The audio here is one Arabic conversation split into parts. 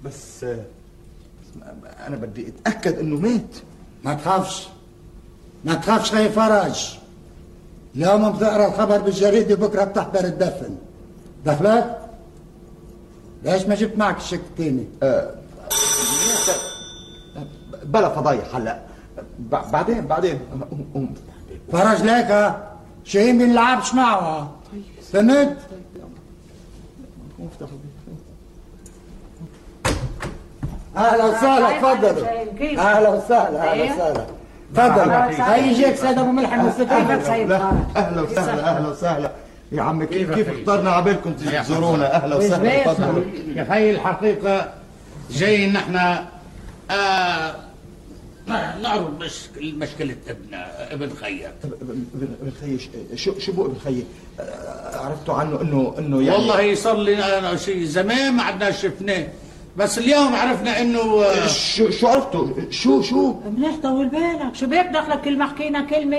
بس انا بدي اتاكد انه مات. ما تخافش ما تخافش خي فرج، اليوم بتقرا الخبر بالجريده بكره بتحضر الدفن. دخلك؟ ليش ما جبت معك الشك الثاني؟ بلا فضايح هلا، بعدين قوم. فرج ليك شيء ما نلعبش معه، فهمت؟ اهلا وسهلا، تفضلوا. اهلا وسهلا اهلا وسهلا، تفضل. هاي يجيك سيد ابو ملحم كيفك سيد؟ اهلا وسهلا اهلا وسهلا يا عمي، كيف اخترنا عبالكم تزورونا؟ اهلا وسهلا، تفضلوا. يا خي الحقيقه جايين نحن نعرض مشكله ابن خيك. ابن خيي شو بو ابن خيي؟ عرفتوا عنه انه يعني والله صار لنا شيء زمان ما عدنا شفناه، بس اليوم عرفنا انه شو عرفتوا؟ شو منيح طول بالك، شو بيك دخلك كل ما حكينا كلمه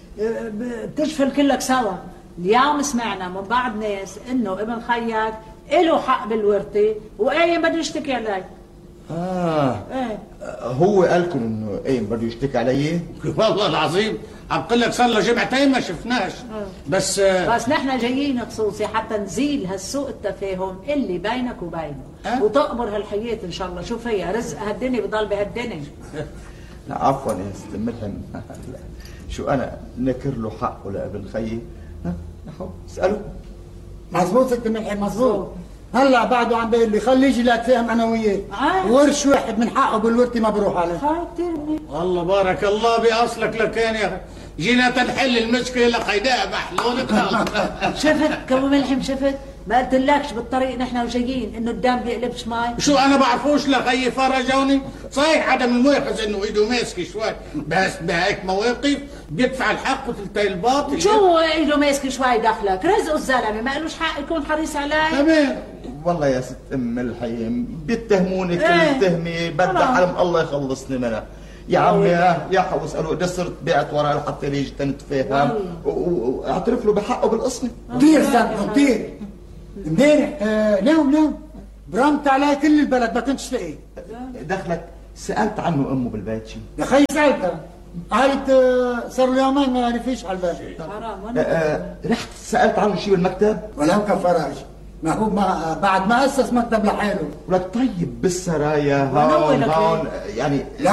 بتشفل كلك سوا. اليوم سمعنا من بعض ناس انه ابن خيك له حق بالورثه وقايم بده يشتكي علي. ايه هو قالكم انه قايم بده يشتكي علي؟ والله العظيم عم قل لك صار له جمعتين ما شفناش. بس نحن جايين خصوصي حتى نزيل هالسوء التفاهم اللي بينك وبينه وتقبر هالحياة ان شاء الله. شو فيها رزق هالدنيا بضل بهالدنيا. لا عفوا يا ست ملحم، شو انا نكر له حقه لابن خيي؟ اساله. مزبوط ست ملحم مزبوط. هلا بعده عم بيقول لي خليه يجي لاتفاهم انا وياه، ورش واحد من حقه بالورثه ما بروح عليه. والله بارك الله باصلك لكان يا جينا تنحل المشكله لقيناها محلول. شفت كم ملحم؟ شفت ما قلتلكش بالطريق نحن وجايين انه الدم بيقلبش ماي؟ شو انا بعرفوش لخيي فرجوني؟ صحيح عدم الملاحظ انه ايده ماسكه شوي، بس بهيك مواقف بيدفع الحق وتلتقي الباطل. شو ايده ماسكه شوي دخلك؟ رزقه الزلمه ما قالوش حق يكون حريص علي. تمام. والله يا ست ام الحيم بيتهموني كل تهمه، بدي حلم الله يخلصني منها. يا عمي يا حوس قالوا ده صرت بعت وراه لحتى يجي تنتفاهم واعترف له بحقه بالقسمه. طير زلمه طير. امبارح نوم برمت عليه كل البلد ما كنتش لاقيه. دخلك سالت عنه امه بالبيت شيء؟ يا خي سالتها قالت صار له يومين ما عرفيش على البيت. رحت سالت عنه شيء بالمكتب؟ ولو كفرج ما هو بعد ما اسس مكتب لحاله. ولك طيب بالسرايا هون يعني